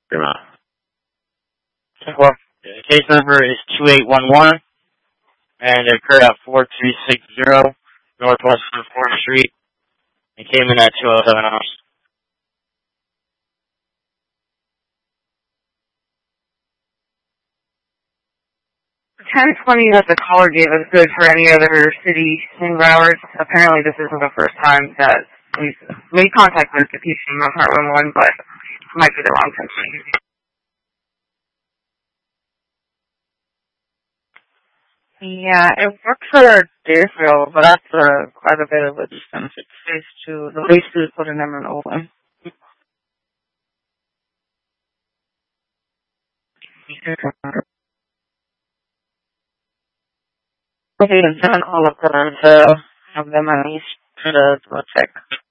Well, case number is 2811, and it occurred at 4360 Northwest 4th Street. It came in at 207 hours. 10:20 that the caller gave is good for any other city single hours. Apparently this isn't the first time that we've made contact with the PC of Heartland 1, but it might be the wrong time. Yeah, it works for Deerfield, but that's quite a bit of a distance. It's phase 2. The phase 2 is put in Emerald Open. Okay, then call up to them to have them at least to check.